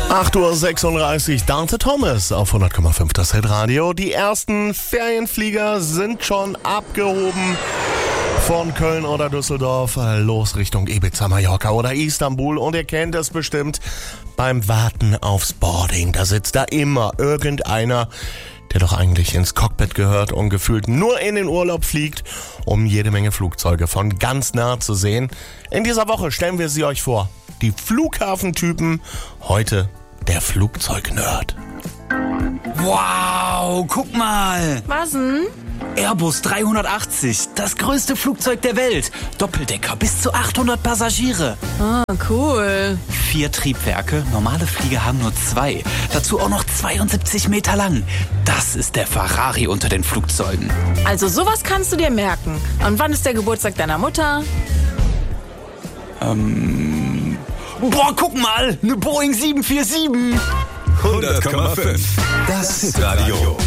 8:36 Uhr, Dante Thomas auf 100,5 das Hitradio. Die ersten Ferienflieger sind schon abgehoben von Köln oder Düsseldorf los Richtung Ibiza, Mallorca oder Istanbul. Und ihr kennt es bestimmt, beim Warten aufs Boarding, da sitzt da immer irgendeiner, der doch eigentlich ins Cockpit gehört und gefühlt nur in den Urlaub fliegt, um jede Menge Flugzeuge von ganz nah zu sehen. In dieser Woche stellen wir sie euch vor. Die Flughafentypen, heute der Flugzeugnerd. Wow, guck mal! Was denn? Airbus 380, das größte Flugzeug der Welt. Doppeldecker, bis zu 800 Passagiere. Ah, cool. 4 Triebwerke, normale Flieger haben nur 2. Dazu auch noch 72 Meter lang. Das ist der Ferrari unter den Flugzeugen. Also sowas kannst du dir merken. Und wann ist der Geburtstag deiner Mutter? Boah, guck mal, eine Boeing 747. 100,5. Das Hitradio.